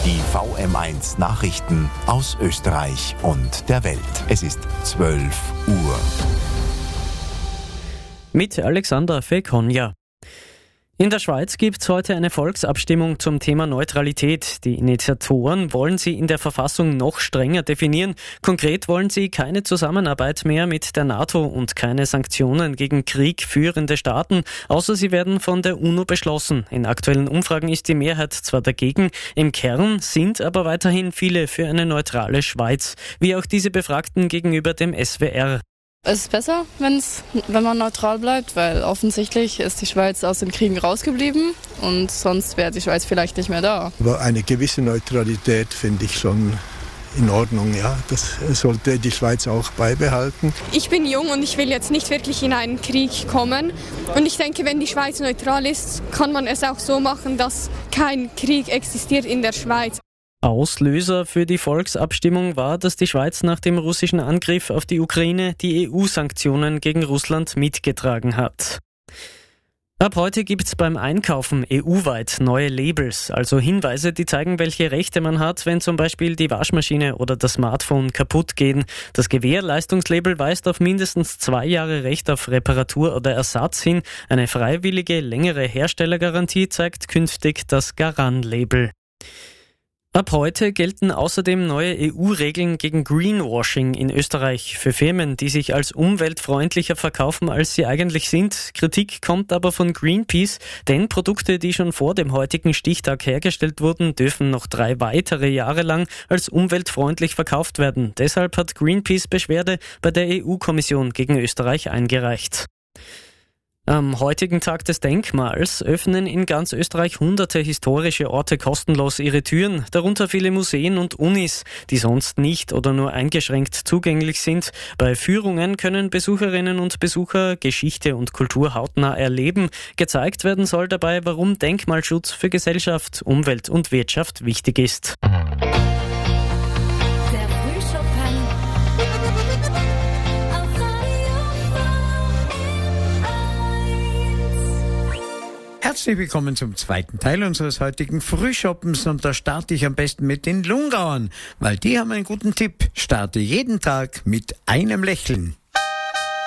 Die VM1 Nachrichten aus Österreich und der Welt. Es ist 12 Uhr. Mit Alexander Fekonja. In der Schweiz gibt es heute eine Volksabstimmung zum Thema Neutralität. Die Initiatoren wollen sie in der Verfassung noch strenger definieren. Konkret wollen sie keine Zusammenarbeit mehr mit der NATO und keine Sanktionen gegen kriegführende Staaten, außer sie werden von der UNO beschlossen. In aktuellen Umfragen ist die Mehrheit zwar dagegen, im Kern sind aber weiterhin viele für eine neutrale Schweiz, wie auch diese Befragten gegenüber dem SWR. Es ist besser, wenn man neutral bleibt, weil offensichtlich ist die Schweiz aus den Kriegen rausgeblieben und sonst wäre die Schweiz vielleicht nicht mehr da. Aber eine gewisse Neutralität finde ich schon in Ordnung, ja. Das sollte die Schweiz auch beibehalten. Ich bin jung und ich will jetzt nicht wirklich in einen Krieg kommen. Und ich denke, wenn die Schweiz neutral ist, kann man es auch so machen, dass kein Krieg existiert in der Schweiz. Auslöser für die Volksabstimmung war, dass die Schweiz nach dem russischen Angriff auf die Ukraine die EU-Sanktionen gegen Russland mitgetragen hat. Ab heute gibt's beim Einkaufen EU-weit neue Labels, also Hinweise, die zeigen, welche Rechte man hat, wenn zum Beispiel die Waschmaschine oder das Smartphone kaputt gehen. Das Gewährleistungslabel weist auf mindestens 2 Jahre Recht auf Reparatur oder Ersatz hin. Eine freiwillige, längere Herstellergarantie zeigt künftig das Garan-Label. Ab heute gelten außerdem neue EU-Regeln gegen Greenwashing in Österreich für Firmen, die sich als umweltfreundlicher verkaufen, als sie eigentlich sind. Kritik kommt aber von Greenpeace, denn Produkte, die schon vor dem heutigen Stichtag hergestellt wurden, dürfen noch 3 weitere Jahre lang als umweltfreundlich verkauft werden. Deshalb hat Greenpeace Beschwerde bei der EU-Kommission gegen Österreich eingereicht. Am heutigen Tag des Denkmals öffnen in ganz Österreich hunderte historische Orte kostenlos ihre Türen, darunter viele Museen und Unis, die sonst nicht oder nur eingeschränkt zugänglich sind. Bei Führungen können Besucherinnen und Besucher Geschichte und Kultur hautnah erleben. Gezeigt werden soll dabei, warum Denkmalschutz für Gesellschaft, Umwelt und Wirtschaft wichtig ist. Herzlich willkommen zum zweiten Teil unseres heutigen Frühschoppens und da starte ich am besten mit den Lungauern, weil die haben einen guten Tipp. Starte jeden Tag mit einem Lächeln.